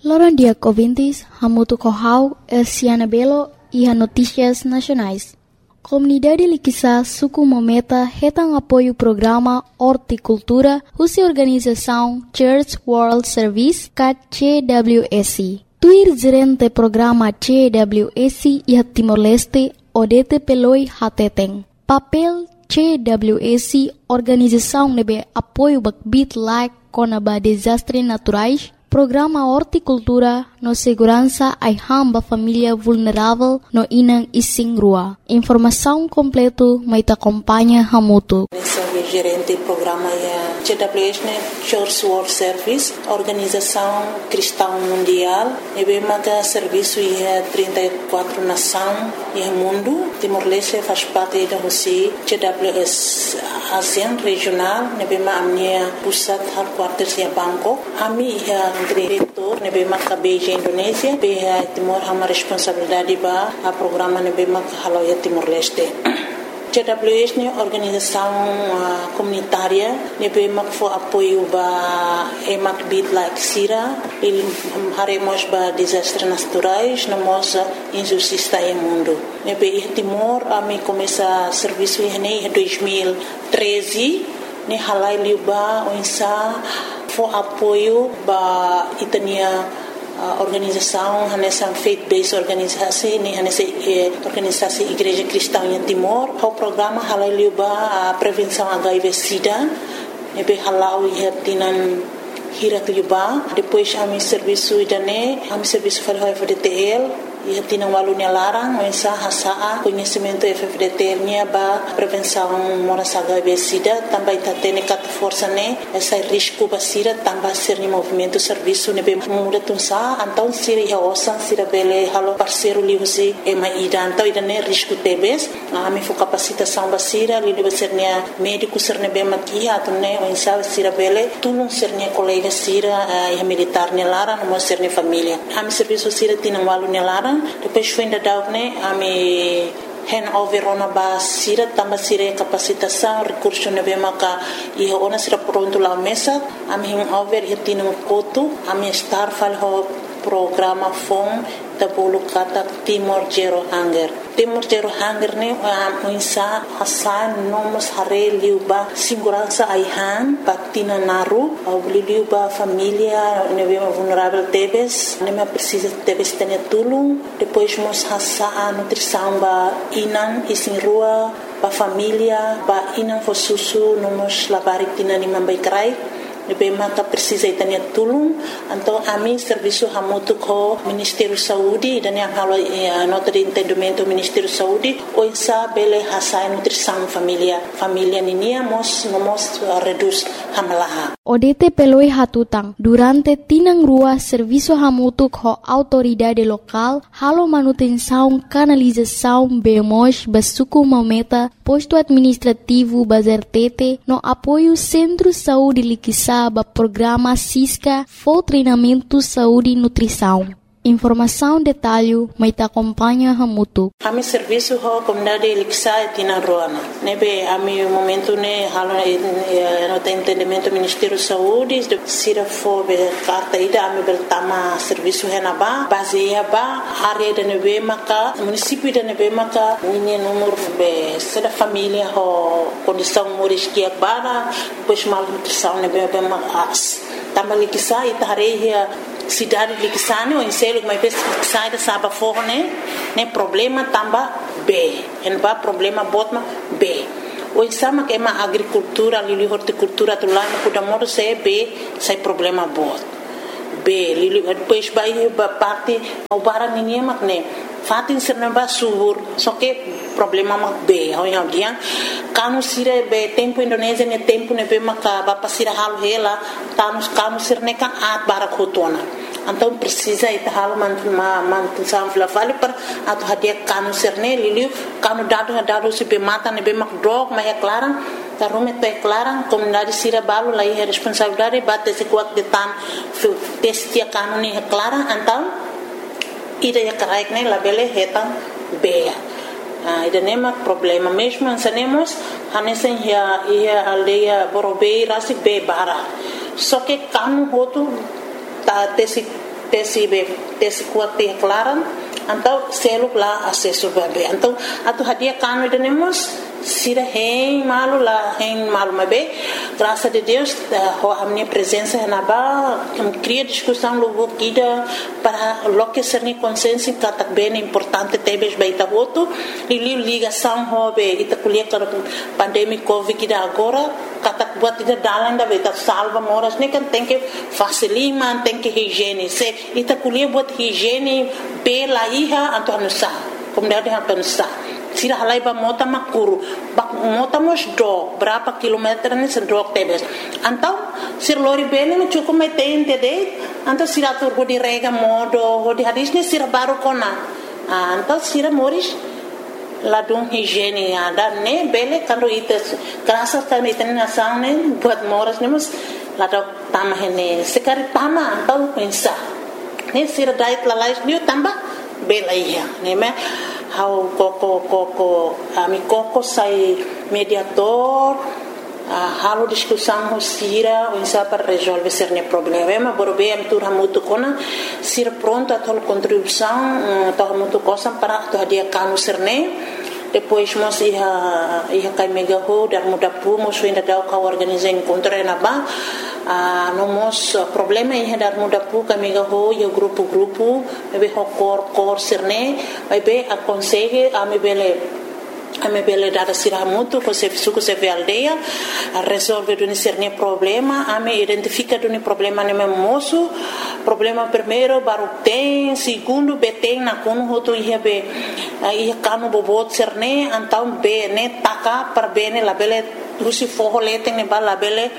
Loron dia ouvintes, hamutu kohau, Elsiana Belo e a Notícias Nacionais. Comunidade Liquiçá suku mometa retang apoio programa Horticultura, husi organização Church World Service, CWSC. Tuir gerente programa CWSC e Timor-Leste, Odete Peloi Hateteng. Papel CWSC, organização nebe apoio bakbit like konaba desastre naturais, programa Horticultura no segurança ai hamba família vulnerável no inang ising rua. Informação completo mai ta acompanha hamutu. Gerente do programa CWS, Church World Service, Organização Cristã Mundial, e bem que serviço é 34 nações e mundo. Timor-Leste faz parte da Rússia, CWS ASEAN regional, e bem a minha pusat headquarters em Bangkok. A minha diretor, e bem que Beijing Indonésia, bem Timor hama responsabilidade ba a programa e bem que halau Timor-Leste. CWS é uma organização comunitária que for apoio para emak bit like sira, ele haremos para desastres naturais, nós injustiça no mundo. Nebe Timor a mim começa serviço em 2013, ne halai liba onsa for apoio para itania organização, nessa faith-based organisasi, nessa organisasi Igreja Cristã em Timor, o programa halaliuba a prevenção HIV/SIDA, nebe halau ia tinan hirak liuba, depois a mi serviço idane, a mi serviço falo FDTL, ia tinan walunya larang, mensa hasaa conhecimento FDTL nya ba prevenção moras HIV/SIDA, também tatene kat força ne, essa risco basira também ser ni movimento serviço nebe muda tunsa, então sira ia osan sira bele halo parceiro liusi e mai ida, então idane risco tebes, a mi fo capacitação basira, li debe ser nia médico ser nebe makia, atune mensa sira bele, tulung ser nia colega sira ia militar ne larang, mo ser ni família. A mi serviço sira tinan walunya larang, depois foi ainda daune a me handover ona ba sira tamba sira capacitação recurso nebe maka e ona sira pronto lá mesa a me handover e tino koto a me estar falho programa FOM tabulu kata Timor Zero Hunger. Timor Zero Hunger ne muinsa hasan nomos hare liuba segurança aihan patina naru au liuba família nebe vulnerável tebes neme precisa tebes tenia tulung depois mos hasa nutrição ba inan isin rua ba família ba inan fo susu nomos labarik tina ni mambai krai nebe maka precisa itania tulung então a mim serviço hamutu ko Ministério Saúde dan yang halo nota de entendimento Ministério Saúde o insa bele hasai nutrição família ninia mos reduz hamalaha Odete peloi hatutang durante tinang rua serviço hamutu ko autoridade local halo manutenção canalização bemos basuku mometa posto administrativo bazertete no apoio Centro Saúde Liquiçá ba programa SISCA for treinamento saúde e nutrição. Informação detalhe mai ta acompanha hamutu. Ami serviço ho comunidade Liquiçá tina roana. Nebe ami momento ne halo no entendimento Ministério Saúde de sira fo be carta ida ami bertama serviço henaba baseia ba área de nebe maka município de nebe maka minha número be seda família ho condição moriskia bara pois mal nutrição nebe be mas tama Liquiçá itareia cidade de Liquiçá o enselo mas sai da saba forne ne problema tamba B en ba problema botma B o exama que é uma agricultura ali horticultura tu lá no Kudamoro se B sai problema bot B lili depois vai parte o bara ninguém magne fatin serna ba subur só que problema mak B hoya dia kanu sire be tempo Indonésia ne tempo ne be maka ba pasira halu hela kanu sirne ka at bara khotona então precisa ita hal mantusam flavali per atau hadia kanu serne liliu kanu dado se be mata ne be mak drog ma clarang tarume te clarang comunidade sira balu lai responsabilidade bate se kuat de tan testia kanu ni clarang então ida ya karaik ne labele hetan be ida nema problema mesmo ansanemos hanesen ia aldeia borobei rasi be bara só que kanu hotu ta tesi tesi kuat te klaran então selo lá acesso bebê então atu hadia kami denemos sira hen malu mabe graças a Deus a minha presença na ba cria discussão logo guida para lo que ser ni consciência que bem importante tebes baita voto e ligação hobe ita kuliah para pandemia covid que agora katak buat ida dalan da beta salva moras ne kan tem que facilima tem que higiene se ita kuliah buat higiene pela iha anto anusa comunidade anusa sira halai ba mota makuru bak mota mos do berapa kilometer ni sendok tebes antau sir lori bene me cukup metente de antau sira tur go di rega modo ho di hadis ni sira baru kona antau sira moris ladung higiene ada ne bele kando ites kerasa kan iten nasang ne buat moras ne mus ladok tamah ne sekari tama antau pensa ne sira diet lalais ni tambah bela iya ne me how koko ami koko sai mediator halo discussão sira o insa para resolver cerne problema borbe am tur hamutu kona sira pronto a tol contribuição to hamutu cosa para to dia kanu cerne depois mos ia kai mega ho dar muda pu mos ainda dau ka organizar encontro na ba no mos problema ia dar muda pu ka mega ho ia grupo be ho cor cerne vai be a consegue a me bele dada sira mutu ko se suku se aldeia a resolve do cerne problema a me identifica do problema ne moço problema primeiro baru tem segundo beteng na kono hoto ia be ia kanu bobot cerne antau be ne taka per bene la bele rusi forro leteng ne bala bele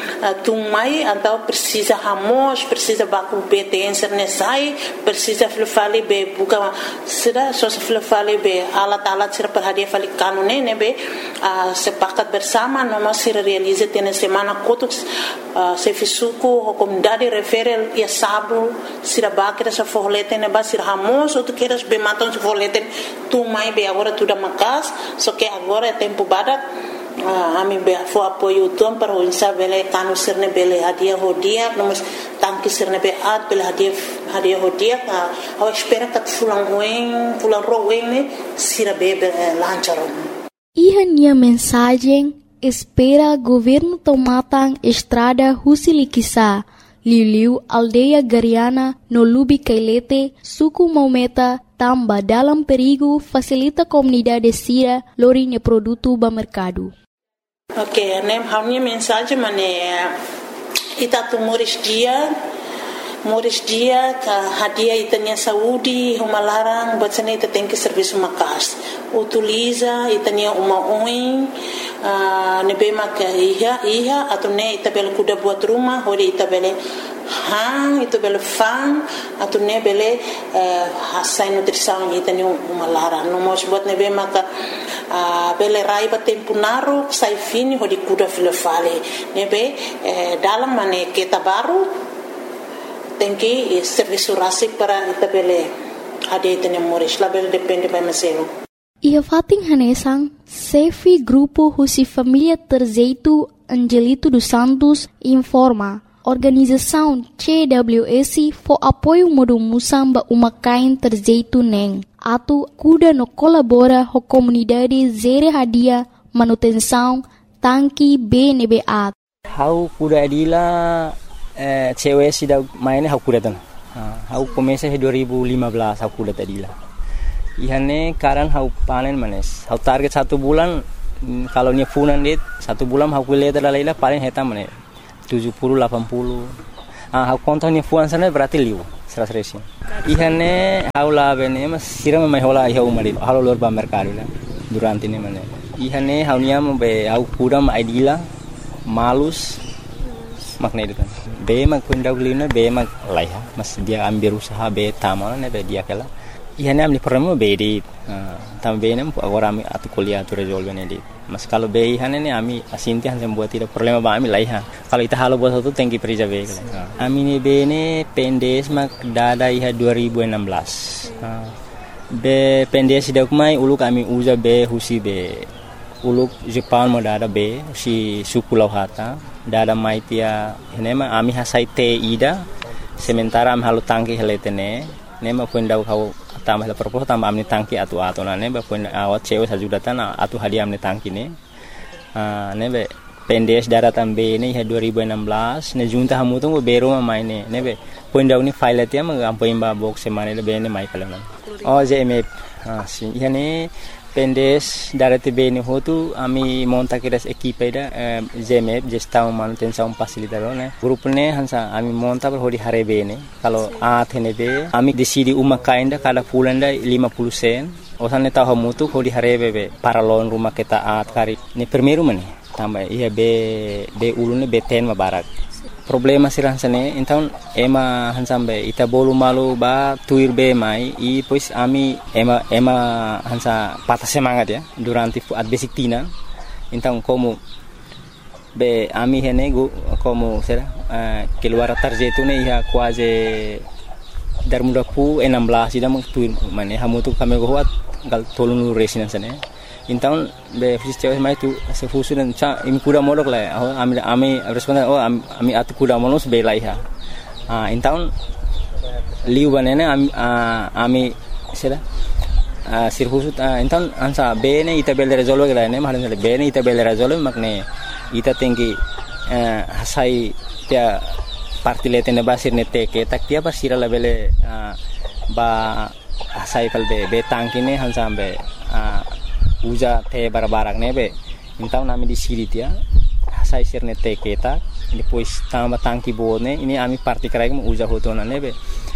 tumai antau precisa hamos precisa baku beteng cerne sai precisa flufali be buka sida so flufali be alat sira perhadia fali kanune ne be sepakat bersama noma sira realize tene semana kotuk se fisuku ho comunidade referel ia sabu sira bakira sa forleten ne ba sira hamos outro queiras be matam se forleten tu mai be agora tudo macas só que agora é tempo badak ami be fo apoio tom para o insabele kanu sirne bele hadia hodia nós tanque sirne be at bele hadia hodia a espera que fulan roen ne sira be lancharon Ihania mensagem espera governo tomatan estrada Husilikisa Liliu aldeia Gariana no Lubi Kailete suku Maumeta tamba dalam perigo facilita comunidade sira lorinha produto ba mercado. Ok, né? A minha mensagem é itatu moris dia ka hadia itania saúde uma larang buat sana ita tem que serviço makas utiliza itania uma oin nebe maka iha atau ne ita bel kuda buat rumah hori ita bele ita bele fan atau ne bele hasai nutrição itania uma larang no mos buat nebe maka bele raiba tempo naru sai fini hori kuda filofale nebe dalam mane kita baru tem que serviço rasi para itabele ade tene moris label depende by meselo ia fating hanesang Sefi grupo Husi Família Terzeito Angelito dos Santos informa organização CWS for apoio modo musamba umakain Terzeito neng atu kuda no colabora ho comunidade zere hadia manutenção tanki BNBA how kuda adila cewek sudah mainnya aku datang. Aku komesa 2015 aku datang tadi lah. Ihane karan aku panen manes. Aku target 1 bulan kalau ni funan dit 1 bulan aku lihat dalam lah paling heta manes 70 80. Aku kontak ni funan sana berarti liu 100. Ihane aku lah bene mas siram mai hola iha umari. Halo luar ba mercado lah durante ni manes. Ihane aku niam be aku kuram idila malus makna itu kan. Be mag pundaw lina be mag laiha mas dia ambil usaha be tamal ne be dia kala ihane amli problema be di tambe ne agora ami atu kuliah tu resolve ne di mas kalau be ihane ne ami asinti han buat tidak problema ba ami laiha kalau ita halo buat itu tengki perija be kala ami ne be ne pendes mag dada iha 2016 be pendes dak mai uluk ami uza be husi be uluk Jepang mo dada be si suku lauhata dada maitia henema ami hasai te ida sementara am halu tangki heletene ne ma pun dau kau tambah la propos tambah amni tangki atu na ne ba pun awat cewe sajudatan atu hadiah amni tangki ne ne be pendes daratan be ne 2016 ne junta hamu tu bero ma mai ne be pun dau ni file tia ma am poin ba box semane le be ne mai kala je me si yani pendes darate be ne hotu ami monta kiras equipe da JMF gestão manutenção facilitador né grupo ne hansa ami monta per hodi hare be ne kalau athene be ami decidi uma kainda kada pulanda 50 sen osan ta hamutu hodi hare be paralon rumah kita at kari ni primeiro mane tambah iya be ulune be ten mabarak problema sirang sane então ema hansambe ita bolu malu ba tuir be mai e pois ami ema hansa patah semangat ya durante at basic tina então como be ami hene como será keluar tarjetu ne ia quase dar muda pu 16 ida meng tuir mane hamu tu kami goat gal tolunu resina sane então be fisios mai tu se fusu dan cha imi kuda molok la ami responden ami atu kuda molos be lai ha então liu banene ami sera sirfusu então ansa be ne ita bele resolve la ne mahan be ne ita bele resolve makne ita tinggi hasai tia partilete ne basir ne teke tak tia basira la bele ba hasai pal be tangki ne hansa be uja te barbarak nebe então nami di siri tia sai sirne te keta depois tamba tangki bone ini ami parti krai mo uja hotona nebe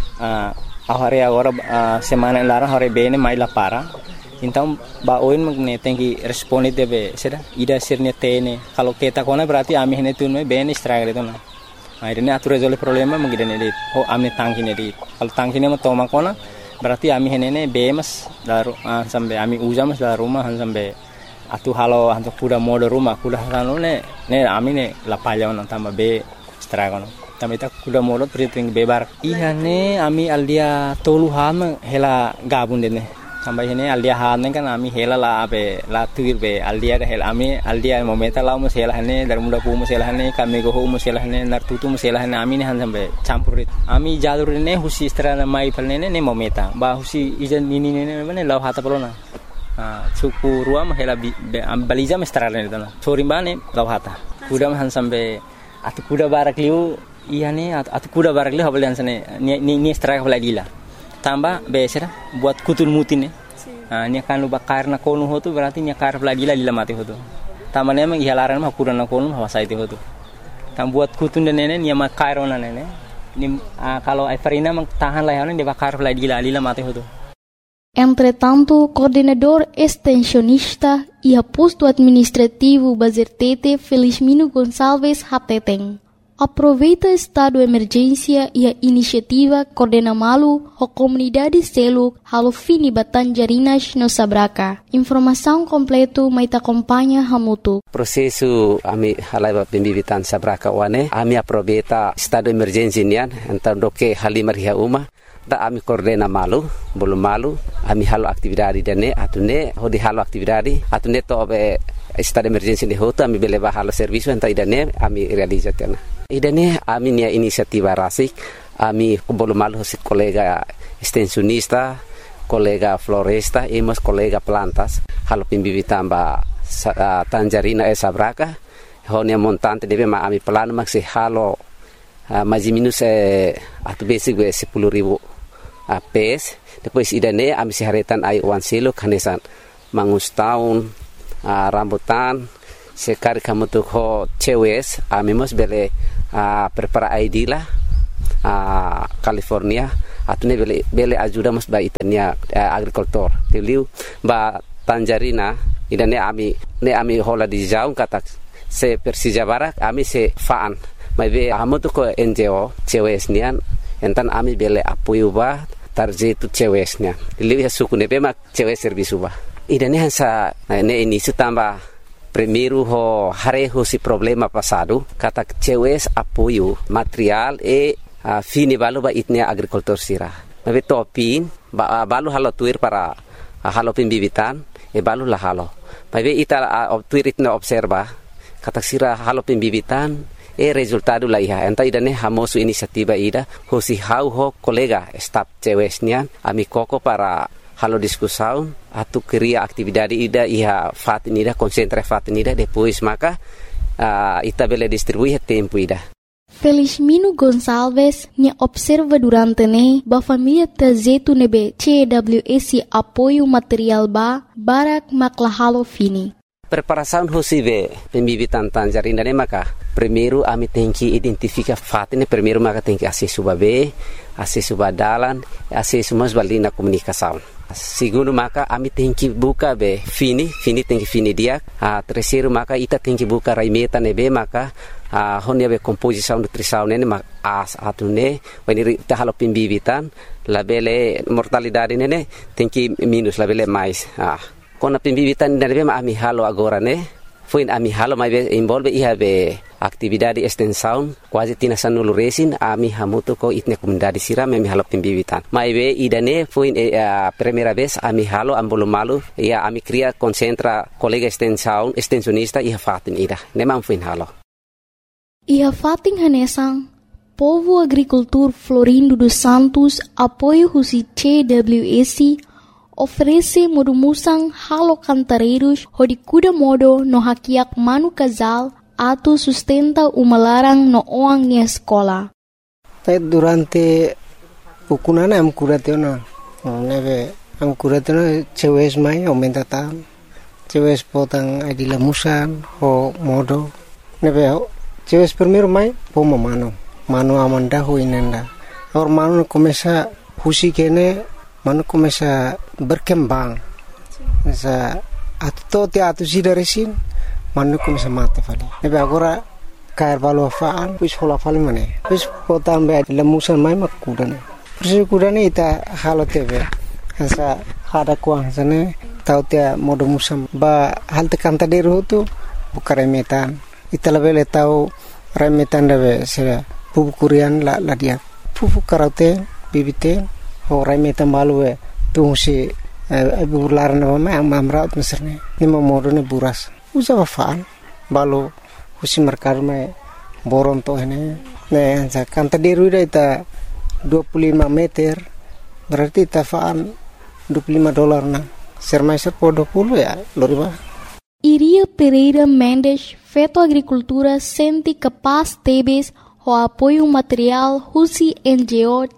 ahare agora semana lara hore bene mai la para então ba oin magne tengi responde debe seda ida sirne tene kalau keta kona berarti ami hene tunme bene struggle itu na akhirnya atu resolve problema mengidane dit ami tangki ne dit kalau tangki ne mo toma kona berarti ami henene bemas daru sampai ami ujamas daru rumah sampai atu halo hantu kuda mode rumah kuda halo ne ami ne lapaya on tamba be stragon tamita kuda mode priting bebar ihane ami aldia toluhan hela gabun dene sampai hene aldia han kan ami hela la be la tuir be aldia hela ami aldia momenta la mus hela hane dar muda pu mus hela hane kami go mus hela hane nar tutu mus hela hane ami ne han sampai campurit ami jalur ne husi strana mai palne ne momenta ba husi ijan ini ne mane law hata pelona suku ruam hela baliza mestrana ne tana sorimbane law hata kuda han sampai atu kuda barak liu ihane atu kuda barak liu habalian sane ni strike baladila tambah besera buat kutul mutin nya kan lu bakar na konu hotu berarti nya kar lagi lila mati hotu tamane emang ihalaran mah kurang na konu hawasa itu hotu tam buat kutun dan nene nya makar ona nene ni kalau Everina mang tahan layanan dia bakar lagi lila mati hotu. Entretanto, coordenador extensionista e posto administrativo Bazertete Felizmino Gonçalves Hateteng aproveita estado de emergência e a iniciativa coordena malu a comunidade selo halo fini Batanjarinas no Sabraca. Informação completo mai acompanha hamutu. Prosesu ami halai pembibitan Sabraca wane ami aproveita estado de emergência nian então doke halimar hia uma da ami coordena malu belum malu ami halo aktividade dene atune hodi halo aktividade atune to be estado de emergência de hoto ami beleba halo serviço então idane ami realizatena idane ami nia inisiativa rasik ami belum malu si kolega extensionista kolega floresta e mas kolega plantas halo pimbibitan ba Tanjarina Sabraca honia montante debe ma ami plano maksi halo mais minus atu basic 10.000 PS depois idane ami siharetan ai wan silo kanesan mangus tahun rambutan sekar kamu tu ho cewes ami mos bele prepara ID lah California atune bele ajuda mos ba itania agricultor teliu ba Tanjarina idane ami hola di jaung kata se Persija Barak ami se faan mai be amu tu ko NGO cewes nian entan ami bele apoio ba tarjetu cewesnya lihat suku nebe mak cewes servisu ba idane hansa ne ini setamba primeiro ho hareho si problema passado kata cewes apoio material fini balu ba itnia agricultor sira nabe topin balu halo tuir para halo pembibitan balu lah halo nabe ita tuir itna observa kata sira halo pembibitan resultado la iha enta idane hamosu inisiativa ida hosi hau ho kolega staf cewesnian ami koko para halo discussão atu cria atividade ida iha fatin ida concentra fatin ida depois maka ita bele distribuir tempo ida. Felizmino Gonçalves nya observa durante ne ba família tazetu nebe CWS apoio material barak maklahalo fini. Preparação hosive pembibitan tanjarinda ne maka primeiro ami tem que identificar fatin primeiro maka tem que acesso babe acesso badalan acesso mas balina comunicação. Segundo maka ami tem que buka be fini tem que fini dia. Terceiro maka ita tem que buka raimeta nebe maka honia be composição nutrição nene mak atune weniri ta halo pembibitan labele mortalidade nene tem que minus labele mais. Kona pembibitan nebe ma ami halo agora ne foi ami halo mai be envolve iha be atividade extensão quase tina sanulu resin ami hamuto ko itne comunidade siram ami halo pembibitan mai be idane foi primeira vez ami halo ambolo malu ia ami cria concentra colega extensão extensionista iha fatin ida nemam foi halo iha fatin hanesang povo agricultor Florindo dos Santos apoio husi CWS oferece modumusang halo cantareiros hodikuda modo no hakiak manu casal atu sustenta umalarang no oang nia sekolah. Durante ukunana am kuratena neve am kuratena cewes mai aumenta tam cewes potang adila musan ho modo neve cewes primero mai poma mano amanda ho inenda or mano começa husi kene mano começa berkembang sa atu sida resin mano começa mate fali nebe agora cair valo faan pus hola fali mane pus potam be lemusan mai makudane pus kudane ita halo tebe sa hada kuang sane tau tia modo musam ba hal tekan taderu tu bukare metan ita lebele tau remetan debe se pupu kurian la dia pupu karate bibite ho remetan balue tu si bularna mama amraut meserne ni modo ne buras usa faan balu husi merkar me boron to hene ne sa kanta deru ita 25 meter berarti tafaan $25 na sermaiser po 20 ya loriba. Iria Pereira Mendes feto agricultura senti capaz tebes o apoio material husi NGO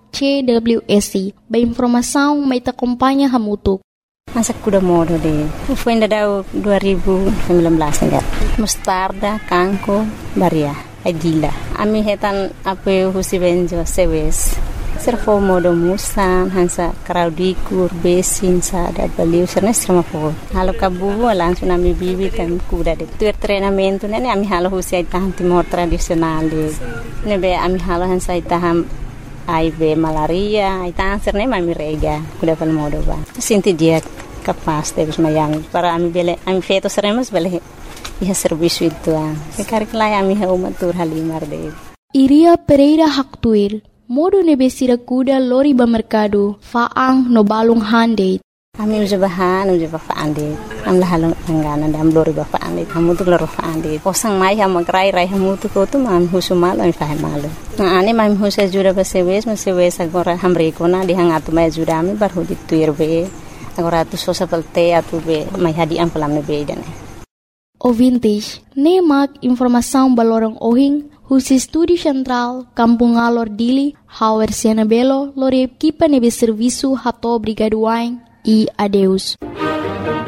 CWS ba informação mai ta acompanha hamutuk. Masa kuda modo de foi ainda dau 2019 enggak mustarda kangko baria adila ami hetan apoio husi benjo sewes serfo modo musan hansa kraudikur besin sa da baliu serna strama po halo kabu langsung ami bibi kan kuda de tuer treinamento nene ami halo husi itahan timor tradisional de nebe ami halo hansa itahan aibe malaria itahan serna ami rega kuda pal modo ba sinti dia capaz de mayang para ami bele ami feto seremos bele iha serviço itu sekarang lai ami haumatur halimar de Iria Pereira Haktuil modo nebesira kuda lori ba mercado faang no balung hande ami ujabahan faande am lahalong anggana dam lori ba faande kamu tu lori faande posang mai ham grai rai hamu tu ko tu mam husumal am fahe malu na ane mam husa jura ba sewes agora hamre kona di hangatu mai jura ami bar hudi tuirbe agora tu sosa pelte atu be mai hadi am pelam ne be dane Ouvintes, nemak informação balorong ohing husi Estúdio Central, Kampung Alor Dili, Hauer Siana Belo, lori equipa nebe serviço hato brigaduain e adeus.